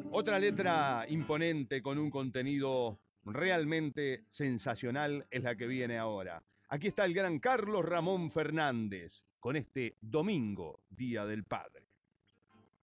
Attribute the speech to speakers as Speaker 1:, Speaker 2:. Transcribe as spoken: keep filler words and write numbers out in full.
Speaker 1: Otra letra imponente con un contenido realmente sensacional es la que viene ahora. Aquí está el gran Carlos Ramón Fernández con este domingo, Día del Padre.